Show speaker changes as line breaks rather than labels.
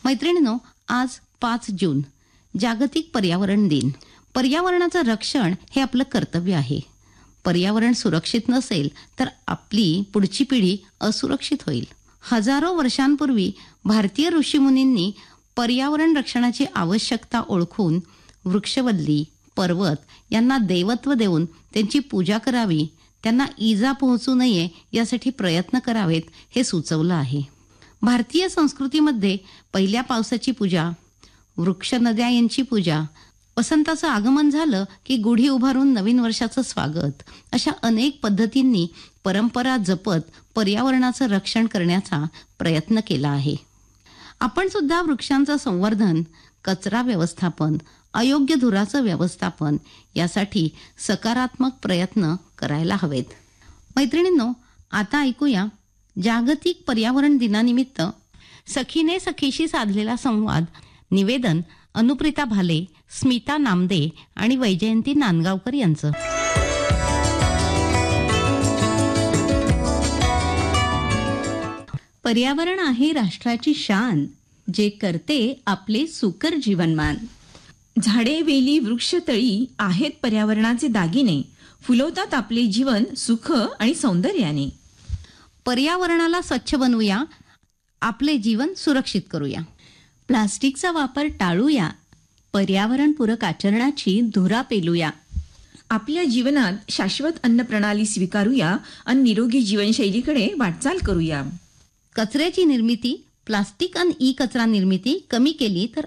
मैत्रिणींनो, आज 5 जून जागतिक पर्यावरण दिन. पर्यावरणाचं रक्षण हे आपलं कर्तव्य आहे. पर्यावरण सुरक्षित नसेल तर आपली पुढची पिढी असुरक्षित होईल. हजारो वर्षांपूर्वी भारतीय ऋषीमुनींनी पर्यावरण रक्षणाची आवश्यकता ओळखून वृक्षवल्ली, पर्वत यांना देवत्व देऊन त्यांची पूजा करावी, त्यांना इजा पोहोचू नये यासाठी प्रयत्न करावेत हे सुचवलं आहे. भारतीय संस्कृतीमध्ये पहिल्या पावसाची पूजा, वृक्ष नद्या यांची पूजा, वसंताचं आगमन झालं की गुढी उभारून नवीन वर्षाचं स्वागत, अशा अनेक पद्धतींनी परंपरा जपत पर्यावरणाचं रक्षण करण्याचा प्रयत्न केला आहे. आपण सुद्धा वृक्षांचं संवर्धन, कचरा व्यवस्थापन, अयोग्य धुराचं व्यवस्थापन यासाठी सकारात्मक प्रयत्न करायला हवेत. मैत्रिणींनो, आता ऐकूया जागतिक पर्यावरण दिनानिमित्त सखीने सखीशी साधलेला संवाद. निवेदन अनुप्रिता भाले, स्मिता नामदे आणि वैजयंती नांदगावकर यांचं.
पर्यावरण आहे राष्ट्राची शान, जे करते आपले सुकर जीवनमान. झाडे, वेली, वृक्षतळी आहेत पर्यावरणाचे दागिने, फुलवतात आपले जीवन सुख आणि सौंदर्याने.
पर्यावरणाला स्वच्छ बनवूया, आपले जीवन सुरक्षित करूया.
प्लास्टिकचा वापर टाळूया, पर्यावरणपूरक आचरणाची धुरा पेलूया. आपल्या जीवनात शाश्वत अन्न प्रणाली स्वीकारूया आणि निरोगी जीवनशैलीकडे वाटचाल करूया.
कचऱ्याची निर्मिती, प्लास्टिक आणि ई कचरा निर्मिती कमी केली तर